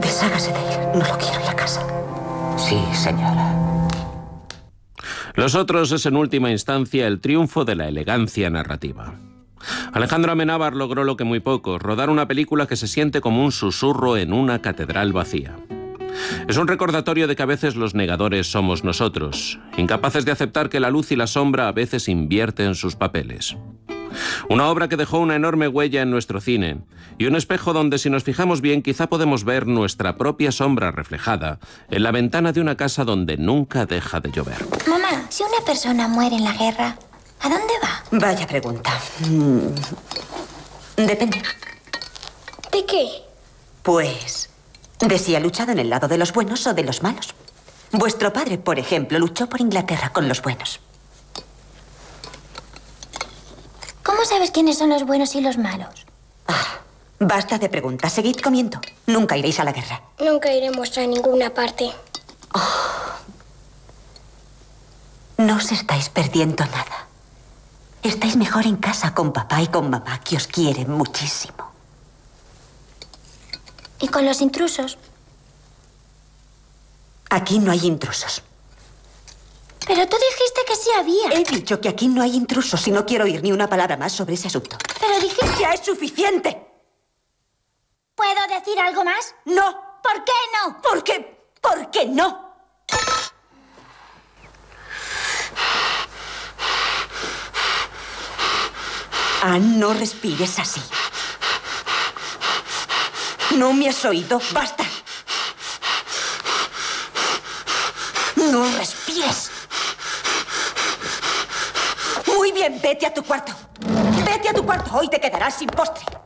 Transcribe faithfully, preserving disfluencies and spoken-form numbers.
Deshágase de él. No lo quiero en la casa. Sí, señora. Los Otros es en última instancia el triunfo de la elegancia narrativa. Alejandro Amenábar logró lo que muy pocos, rodar una película que se siente como un susurro en una catedral vacía. Es un recordatorio de que a veces los negadores somos nosotros, incapaces de aceptar que la luz y la sombra a veces invierten sus papeles. Una obra que dejó una enorme huella en nuestro cine y un espejo donde, si nos fijamos bien, quizá podemos ver nuestra propia sombra reflejada en la ventana de una casa donde nunca deja de llover. Mamá, si una persona muere en la guerra, ¿a dónde va? Vaya pregunta. Mm, Depende. ¿De qué? Pues de si ha luchado en el lado de los buenos o de los malos. Vuestro padre, por ejemplo, luchó por Inglaterra con los buenos. ¿Cómo sabes quiénes son los buenos y los malos? Ah, basta de preguntas. Seguid comiendo. Nunca iréis a la guerra. Nunca iremos a ninguna parte. Oh. No os estáis perdiendo nada. Estáis mejor en casa con papá y con mamá, que os quieren muchísimo. ¿Y con los intrusos? Aquí no hay intrusos. Pero tú dijiste que sí había. He dicho que aquí no hay intrusos y no quiero oír ni una palabra más sobre ese asunto. Pero dijiste... ¡Ya es suficiente! ¿Puedo decir algo más? ¡No! ¿Por qué no? ¿Por qué? ¿Por qué no? Anne, no respires así. ¿No me has oído? ¡Basta! ¡No respires! Muy bien, vete a tu cuarto. Vete a tu cuarto. Hoy te quedarás sin postre.